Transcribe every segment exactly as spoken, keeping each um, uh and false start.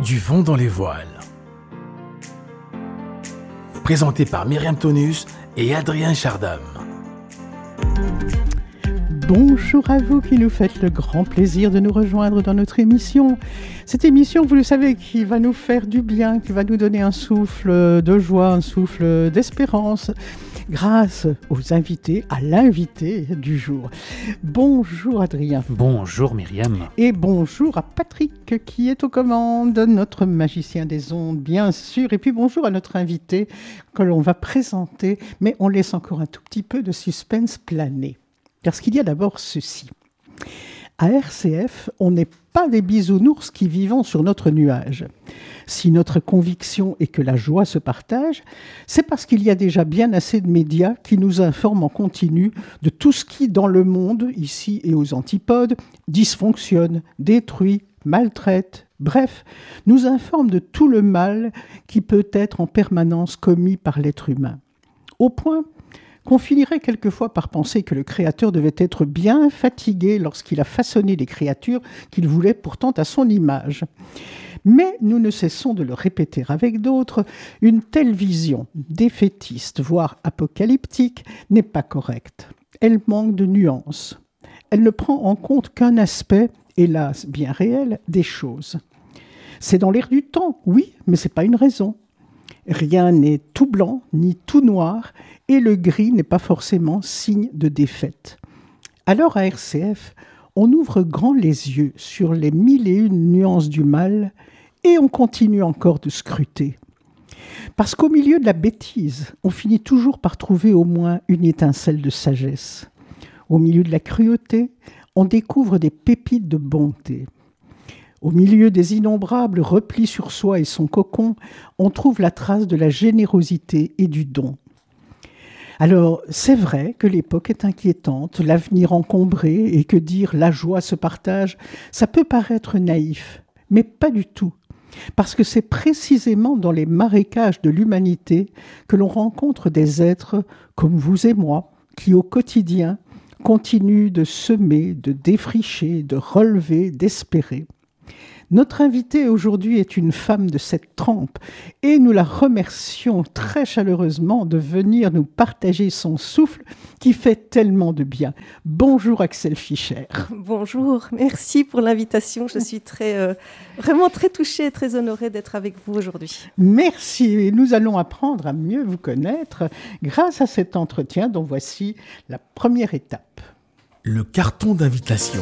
Du vent dans les voiles. Présenté par Myriam Tonus et Adrien Chardam. Bonjour à vous qui nous faites le grand plaisir de nous rejoindre dans notre émission. Cette émission, vous le savez, qui va nous faire du bien, qui va nous donner un souffle de joie, un souffle d'espérance, grâce aux invités, à l'invité du jour. Bonjour Adrien. Bonjour Myriam. Et bonjour à Patrick qui est aux commandes, notre magicien des ondes, bien sûr. Et puis bonjour à notre invité que l'on va présenter, mais on laisse encore un tout petit peu de suspense planer. Parce qu'il y a d'abord ceci. À R C F, on n'est pas des bisounours qui vivons sur notre nuage. Si notre conviction est que la joie se partage, c'est parce qu'il y a déjà bien assez de médias qui nous informent en continu de tout ce qui, dans le monde, ici et aux antipodes, dysfonctionne, détruit, maltraite, bref, nous informe de tout le mal qui peut être en permanence commis par l'être humain. Au point qu'on finirait quelquefois par penser que le Créateur devait être bien fatigué lorsqu'il a façonné les créatures qu'il voulait pourtant à son image. Mais nous ne cessons de le répéter avec d'autres, une telle vision défaitiste, voire apocalyptique, n'est pas correcte. Elle manque de nuances. Elle ne prend en compte qu'un aspect, hélas bien réel, des choses. C'est dans l'air du temps, oui, mais ce n'est pas une raison. Rien n'est tout blanc ni tout noir, et le gris n'est pas forcément signe de défaite. Alors à R C F, on ouvre grand les yeux sur les mille et une nuances du mal, et on continue encore de scruter. Parce qu'au milieu de la bêtise, on finit toujours par trouver au moins une étincelle de sagesse. Au milieu de la cruauté, on découvre des pépites de bonté. Au milieu des innombrables replis sur soi et son cocon, on trouve la trace de la générosité et du don. Alors, c'est vrai que l'époque est inquiétante, l'avenir encombré, et que dire « la joie se partage », ça peut paraître naïf, mais pas du tout. Parce que c'est précisément dans les marécages de l'humanité que l'on rencontre des êtres comme vous et moi, qui au quotidien continuent de semer, de défricher, de relever, d'espérer. Notre invitée aujourd'hui est une femme de cette trempe et nous la remercions très chaleureusement de venir nous partager son souffle qui fait tellement de bien. Bonjour Axel Fischer. Bonjour, merci pour l'invitation. Je suis très, euh, vraiment très touchée et très honorée d'être avec vous aujourd'hui. Merci. Nous allons apprendre à mieux vous connaître grâce à cet entretien dont voici la première étape. Le carton d'invitation.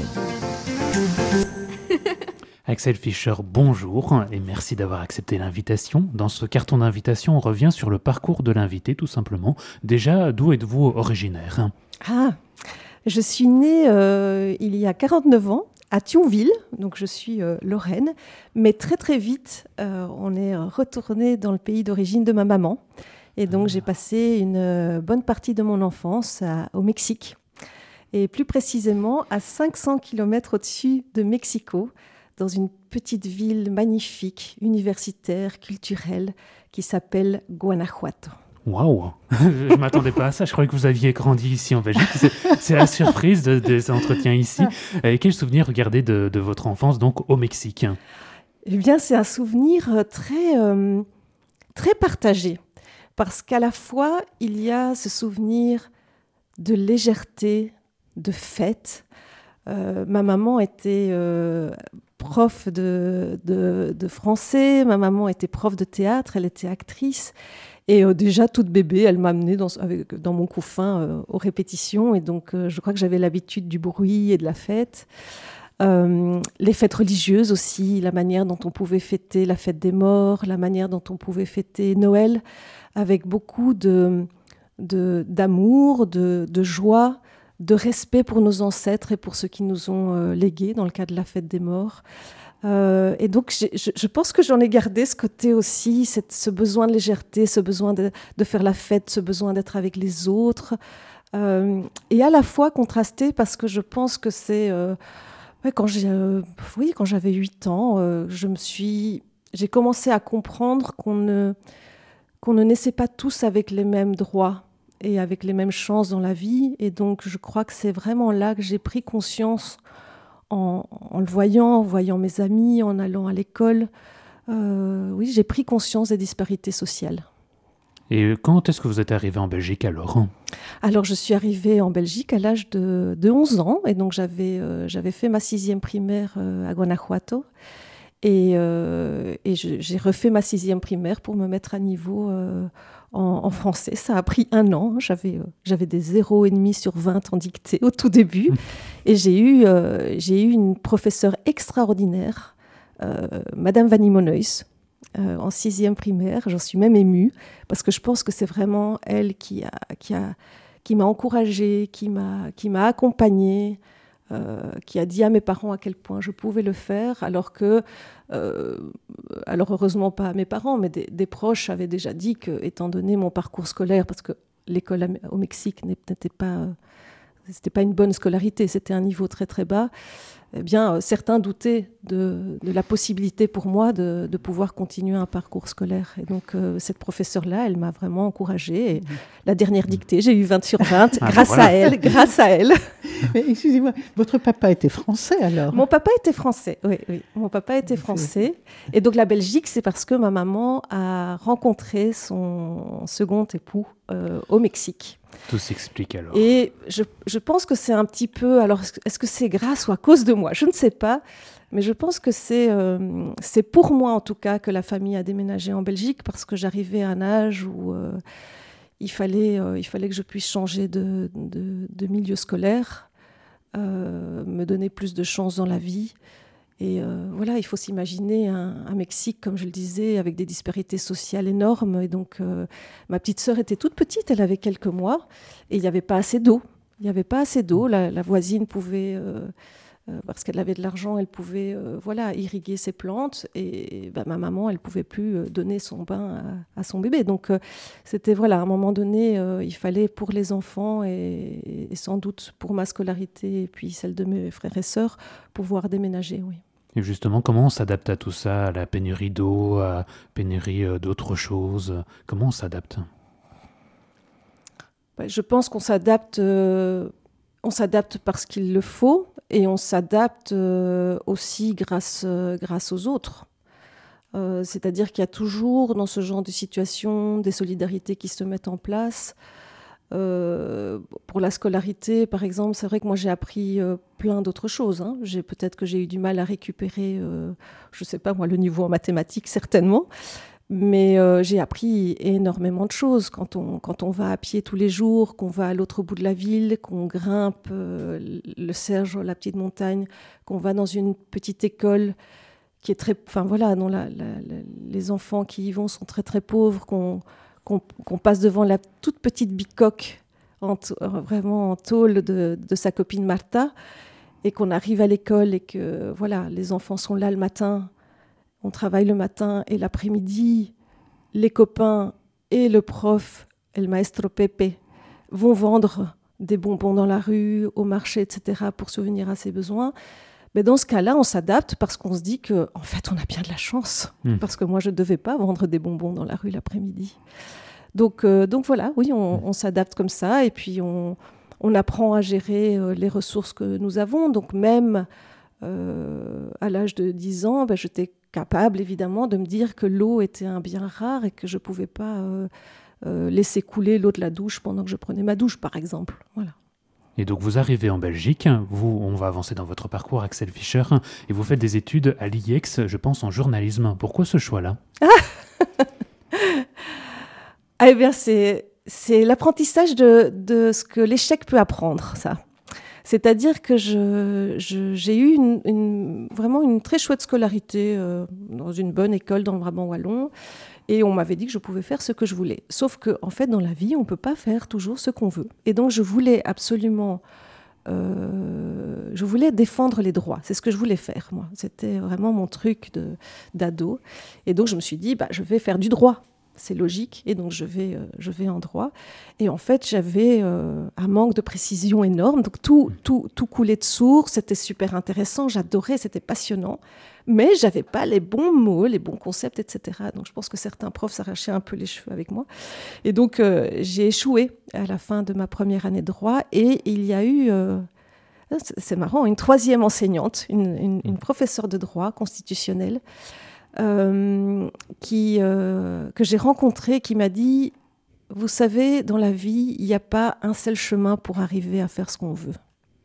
Axel Fischer, bonjour et merci d'avoir accepté l'invitation. Dans ce carton d'invitation, on revient sur le parcours de l'invité, tout simplement. Déjà, d'où êtes-vous originaire ? Ah, je suis née euh, il y a quarante-neuf ans à Thionville, donc je suis euh, Lorraine, mais très très vite, euh, on est retourné dans le pays d'origine de ma maman. Et donc ah. j'ai passé une euh, bonne partie de mon enfance à, au Mexique, et plus précisément à cinq cents kilomètres au-dessus de Mexico, dans une petite ville magnifique, universitaire, culturelle, qui s'appelle Guanajuato. Waouh, je ne m'attendais pas à ça. Je croyais que vous aviez grandi ici en Belgique. C'est, c'est la surprise de, de cet entretien ici. Et quel souvenir regardez de, de votre enfance donc au Mexique ? Eh bien, c'est un souvenir très, euh, très partagé. Parce qu'à la fois, il y a ce souvenir de légèreté, de fête. Euh, ma maman était euh, prof de, de, de français, ma maman était prof de théâtre, elle était actrice. Et euh, déjà, toute bébé, elle m'a amenée dans, avec, dans mon couffin euh, aux répétitions. Et donc, euh, je crois que j'avais l'habitude du bruit et de la fête. Euh, les fêtes religieuses aussi, la manière dont on pouvait fêter la fête des morts, la manière dont on pouvait fêter Noël, avec beaucoup de, de, d'amour, de, de joie, de respect pour nos ancêtres et pour ceux qui nous ont euh, légués dans le cas de la fête des morts. Euh, et donc, je, je pense que j'en ai gardé ce côté aussi, cette, ce besoin de légèreté, ce besoin de, de faire la fête, ce besoin d'être avec les autres. Euh, et à la fois contrasté parce que je pense que c'est... Euh, ouais, quand, j'ai, euh, oui, quand j'avais huit ans, euh, je me suis, j'ai commencé à comprendre qu'on ne, qu'on ne naissait pas tous avec les mêmes droits et avec les mêmes chances dans la vie. Et donc, je crois que c'est vraiment là que j'ai pris conscience, en, en le voyant, en voyant mes amis, en allant à l'école, euh, oui, j'ai pris conscience des disparités sociales. Et quand est-ce que vous êtes arrivé en Belgique alors ? Alors, je suis arrivée en Belgique à l'âge de, de onze ans, et donc j'avais, euh, j'avais fait ma sixième primaire euh, à Guanajuato, et, euh, et je, j'ai refait ma sixième primaire pour me mettre à niveau euh, en, en français. Ça a pris un an, j'avais, euh, j'avais des zéro virgule cinq sur vingt en dictée au tout début, et j'ai eu, euh, j'ai eu une professeure extraordinaire, euh, Madame Vanny Monneus, Euh, en sixième primaire. J'en suis même émue parce que je pense que c'est vraiment elle qui, a, qui, a, qui m'a encouragée, qui m'a, qui m'a accompagnée, euh, qui a dit à mes parents à quel point je pouvais le faire, alors que, euh, alors heureusement pas à mes parents, mais des, des proches avaient déjà dit que, étant donné mon parcours scolaire, parce que l'école au Mexique n'était pas, euh, c'était pas une bonne scolarité, c'était un niveau très très bas, eh bien, euh, certains doutaient de, de la possibilité pour moi de, de pouvoir continuer un parcours scolaire. Et donc, euh, cette professeure-là, elle m'a vraiment encouragée. Et mmh. La dernière dictée, j'ai eu vingt sur vingt ah, grâce ben voilà. à elle, grâce à elle. Mais excusez-moi, votre papa était français alors ? Mon papa était français, oui, oui. Mon papa était français. Et donc, la Belgique, c'est parce que ma maman a rencontré son second époux euh, au Mexique. Tout s'explique alors. Et je, je pense que c'est un petit peu... Alors, est-ce que c'est grâce ou à cause de moi ? Je ne sais pas. Mais je pense que c'est, euh, c'est pour moi, en tout cas, que la famille a déménagé en Belgique, parce que j'arrivais à un âge où euh, il, fallait, euh, il fallait que je puisse changer de, de, de milieu scolaire, euh, me donner plus de chances dans la vie. Et euh, voilà, il faut s'imaginer un, un Mexique, comme je le disais, avec des disparités sociales énormes. Et donc, euh, ma petite sœur était toute petite, elle avait quelques mois, et il n'y avait pas assez d'eau. Il n'y avait pas assez d'eau. La, la voisine pouvait, euh, euh, parce qu'elle avait de l'argent, elle pouvait euh, voilà, irriguer ses plantes. Et, et ben, ma maman, elle ne pouvait plus donner son bain à, à son bébé. Donc, euh, c'était, voilà, à un moment donné, euh, il fallait pour les enfants et, et sans doute pour ma scolarité et puis celle de mes frères et sœurs, pouvoir déménager, oui. Et justement, comment on s'adapte à tout ça, à la pénurie d'eau, à la pénurie d'autres choses ? Comment on s'adapte ? Je pense qu'on s'adapte, euh, on s'adapte parce qu'il le faut, et on s'adapte euh, aussi grâce, euh, grâce aux autres. Euh, c'est-à-dire qu'il y a toujours, dans ce genre de situation, des solidarités qui se mettent en place. Euh, pour la scolarité, par exemple, c'est vrai que moi j'ai appris euh, plein d'autres choses. Hein. J'ai, peut-être que j'ai eu du mal à récupérer, euh, je ne sais pas moi, le niveau en mathématiques, certainement. Mais euh, j'ai appris énormément de choses. Quand on, quand on va à pied tous les jours, qu'on va à l'autre bout de la ville, qu'on grimpe euh, le Serge, la petite montagne, qu'on va dans une petite école qui est très... Enfin voilà, dont la, la, la, les enfants qui y vont sont très très pauvres, qu'on... Qu'on, qu'on passe devant la toute petite bicoque, en t- vraiment en tôle de, de sa copine Martha, et qu'on arrive à l'école et que voilà, les enfants sont là le matin, on travaille le matin, et l'après-midi, les copains et le prof, el maestro Pepe, vont vendre des bonbons dans la rue, au marché, et cetera, pour subvenir à ses besoins. Mais dans ce cas-là, on s'adapte parce qu'on se dit qu'en en fait, on a bien de la chance. Mmh. Parce que moi, je ne devais pas vendre des bonbons dans la rue l'après-midi. Donc, euh, donc voilà, oui, on, on s'adapte comme ça. Et puis, on, on apprend à gérer euh, les ressources que nous avons. Donc, même euh, à l'âge de dix ans, ben, j'étais capable, évidemment, de me dire que l'eau était un bien rare et que je ne pouvais pas euh, euh, laisser couler l'eau de la douche pendant que je prenais ma douche, par exemple. Voilà. Et donc vous arrivez en Belgique, vous, on va avancer dans votre parcours, Axel Fischer, et vous faites des études à l'I E X, je pense en journalisme. Pourquoi ce choix-là ? Ah, eh bien, c'est, c'est l'apprentissage de, de ce que l'échec peut apprendre, ça. C'est-à-dire que je, je, j'ai eu une, une, vraiment une très chouette scolarité euh, dans une bonne école dans le Brabant wallon. Et on m'avait dit que je pouvais faire ce que je voulais. Sauf qu'en en fait, dans la vie, on ne peut pas faire toujours ce qu'on veut. Et donc, je voulais absolument... Euh, je voulais défendre les droits. C'est ce que je voulais faire, moi. C'était vraiment mon truc de, d'ado. Et donc, je me suis dit, bah, je vais faire du droit. C'est logique. Et donc, je vais, euh, je vais en droit. Et en fait, j'avais euh, un manque de précision énorme. Donc, tout, tout, tout coulait de source. C'était super intéressant. J'adorais. C'était passionnant. Mais je n'avais pas les bons mots, les bons concepts, et cetera. Donc, je pense que certains profs s'arrachaient un peu les cheveux avec moi. Et donc, euh, j'ai échoué à la fin de ma première année de droit. Et il y a eu, euh, c'est marrant, une troisième enseignante, une, une, une professeure de droit constitutionnel, euh, qui, euh, que j'ai rencontré, qui m'a dit « Vous savez, dans la vie, il n'y a pas un seul chemin pour arriver à faire ce qu'on veut. »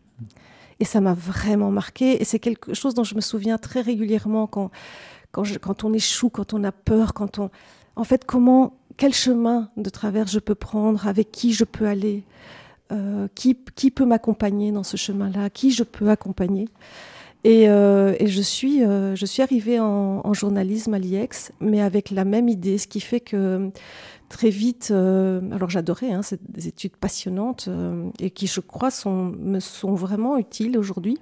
Et ça m'a vraiment marqué. Et c'est quelque chose dont je me souviens très régulièrement quand, quand, je, quand on échoue, quand on a peur, quand on... En fait, comment, quel chemin de travers je peux prendre, avec qui je peux aller, euh, qui, qui peut m'accompagner dans ce chemin-là, qui je peux accompagner. Et, euh, et je, suis, euh, je suis arrivée en, en journalisme à l'I E X, mais avec la même idée, ce qui fait que très vite, euh, alors j'adorais, hein, c'est des études passionnantes euh, et qui, je crois, sont, me sont vraiment utiles aujourd'hui.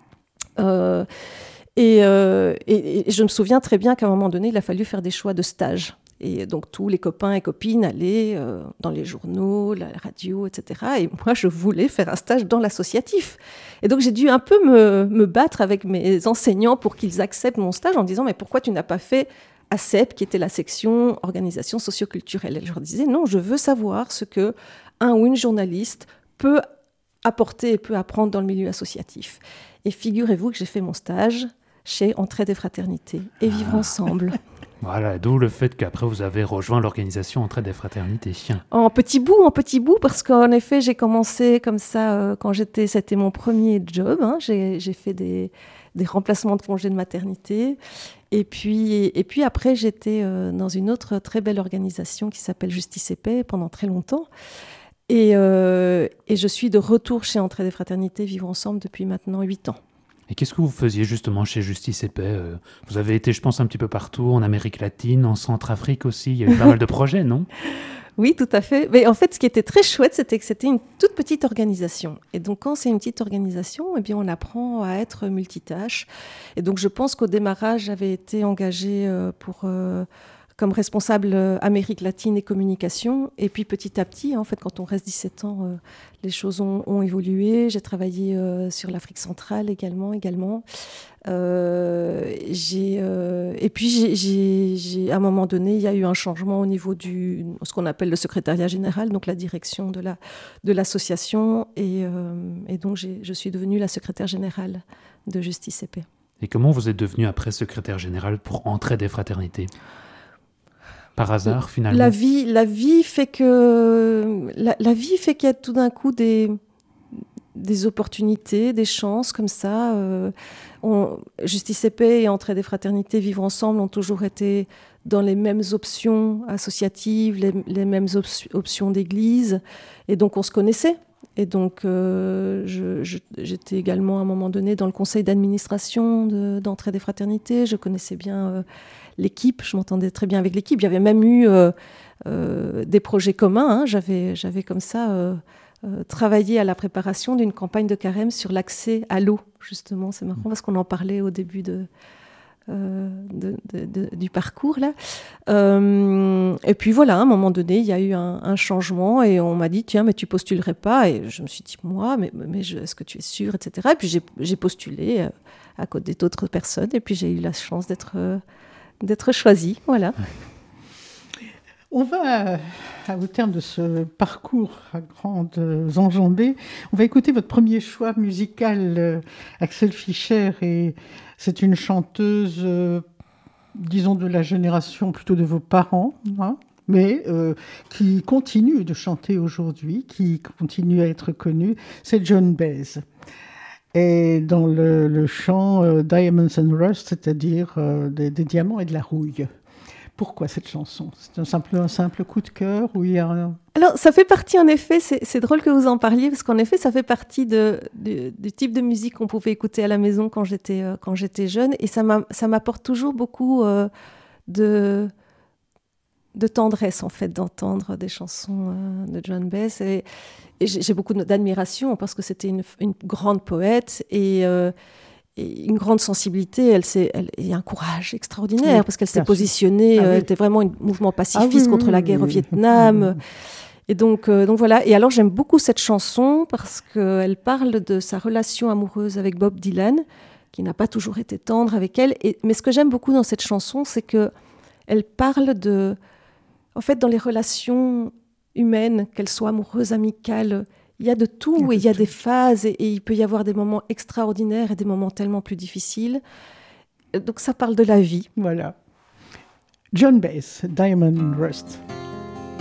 Euh, et, euh, et, et je me souviens très bien qu'à un moment donné, il a fallu faire des choix de stage. Et donc, tous les copains et copines allaient euh, dans les journaux, la radio, et cetera. Et moi, je voulais faire un stage dans l'associatif. Et donc, j'ai dû un peu me, me battre avec mes enseignants pour qu'ils acceptent mon stage en me disant « Mais pourquoi tu n'as pas fait A C E P, qui était la section organisation socioculturelle ?» Et je leur disais « Non, je veux savoir ce que un ou une journaliste peut apporter et peut apprendre dans le milieu associatif. » Et figurez-vous que j'ai fait mon stage chez Entraide et Fraternité et Vivre Ensemble. Voilà, d'où le fait qu'après vous avez rejoint l'organisation Entraide et Fraternité. En petit bout, en petit bout, parce qu'en effet, j'ai commencé comme ça euh, quand j'étais, c'était mon premier job. Hein, j'ai, j'ai fait des, des remplacements de congés de maternité. Et puis, et puis après, j'étais euh, dans une autre très belle organisation qui s'appelle Justice et Paix pendant très longtemps. Et, euh, et je suis de retour chez Entraide et Fraternité Vivre Ensemble depuis maintenant huit ans. Et qu'est-ce que vous faisiez justement chez Justice et Paix ? Vous avez été, je pense, un petit peu partout, en Amérique latine, en Centrafrique aussi. Il y a eu pas mal de projets, non ? Oui, tout à fait. Mais en fait, ce qui était très chouette, c'était que c'était une toute petite organisation. Et donc, quand c'est une petite organisation, eh bien, on apprend à être multitâche. Et donc, je pense qu'au démarrage, j'avais été engagée pour... Euh, comme responsable Amérique latine et communication. Et puis petit à petit, en fait, quand on reste dix-sept ans, euh, les choses ont, ont évolué. J'ai travaillé euh, sur l'Afrique centrale également. également. Euh, j'ai, euh, et puis, j'ai, j'ai, j'ai, à un moment donné, il y a eu un changement au niveau du ce qu'on appelle le secrétariat général, donc la direction de, la, de l'association. Et, euh, et donc, j'ai, je suis devenue la secrétaire générale de Justice et Paix. Et comment vous êtes devenue après secrétaire générale pour Entraide et Fraternité ? Par hasard, finalement. La vie, la vie fait que la, la vie fait qu'il y a tout d'un coup des des opportunités, des chances comme ça. Euh, on, Justice et Paix et Entraide et Fraternité Vivre Ensemble ont toujours été dans les mêmes options associatives, les, les mêmes op- options d'église, et donc on se connaissait. Et donc euh, je, je, j'étais également à un moment donné dans le conseil d'administration de, d'Entraide et Fraternité. Je connaissais bien euh, l'équipe, je m'entendais très bien avec l'équipe. Il y avait même eu euh, euh, des projets communs. Hein. J'avais, j'avais comme ça euh, euh, travaillé à la préparation d'une campagne de carême sur l'accès à l'eau, justement. C'est marrant parce qu'on en parlait au début de, euh, de, de, de, du parcours, là. Euh, et puis voilà, à un moment donné, il y a eu un, un changement et on m'a dit, tiens, mais tu postulerais pas ? Et je me suis dit, moi, mais, mais je, est-ce que tu es sûre, et cetera. Et puis j'ai, j'ai postulé euh, à côté d'autres personnes et puis j'ai eu la chance d'être... Euh, d'être choisi, voilà. On va, au terme de ce parcours à grandes enjambées, on va écouter votre premier choix musical, Axel Fischer, et c'est une chanteuse, euh, disons, de la génération plutôt de vos parents, hein, mais euh, qui continue de chanter aujourd'hui, qui continue à être connue, c'est Joan Baez. Et dans le, le chant euh, Diamonds and Rust, c'est-à-dire euh, des, des diamants et de la rouille. Pourquoi cette chanson ? C'est un simple, un simple coup de cœur ou il y a un... Alors, ça fait partie, en effet, c'est, c'est drôle que vous en parliez, parce qu'en effet, ça fait partie de, de, du type de musique qu'on pouvait écouter à la maison quand j'étais, euh, quand j'étais jeune. Et ça, m'a, ça m'apporte toujours beaucoup euh, de, de tendresse, en fait, d'entendre des chansons euh, de Joan Baez. Et, et j'ai, j'ai beaucoup d'admiration, parce que c'était une, une grande poète et... Euh, Et une grande sensibilité, elle s'est, elle, et un courage extraordinaire, oui, parce qu'elle s'est positionnée, ah, oui. euh, elle était vraiment un mouvement pacifiste ah, oui, contre oui, la guerre oui, au Vietnam. Oui. Et donc, euh, donc voilà. Et alors j'aime beaucoup cette chanson parce qu'elle parle de sa relation amoureuse avec Bob Dylan, qui n'a pas toujours été tendre avec elle. Et, mais ce que j'aime beaucoup dans cette chanson, c'est qu'elle parle de... En fait, dans les relations humaines, qu'elles soient amoureuses, amicales... Il y a de tout, il y a, et il y a des phases, et, et il peut y avoir des moments extraordinaires et des moments tellement plus difficiles. Donc ça parle de la vie. Voilà. Joan Baez, Diamond Rust.